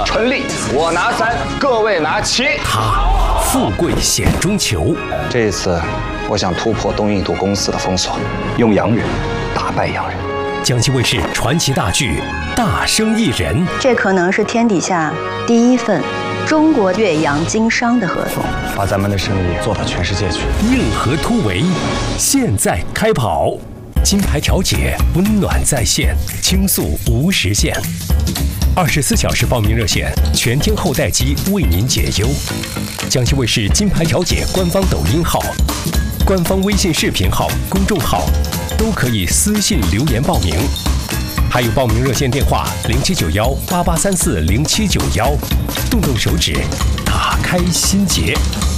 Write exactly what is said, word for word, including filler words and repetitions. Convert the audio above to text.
纯利，我拿三，各位拿七。 他富贵险中求。 这一次，我想突破东印度公司的封锁，用洋人打败洋人。 江西卫视传奇大剧《大生意人》， 这可能是天底下第一份中国岳阳经商的合同， 把咱们的生意做到全世界去。 硬核突围，现在开跑！金牌调解，温暖在线，倾诉无时限。二十四小时报名热线，全天候待机，为您解忧。江西卫视金牌调解官方抖音号、官方微信视频号、公众号都可以私信留言报名，还有报名热线电话零七九幺八八三四零七九幺，动动手指，打开心结。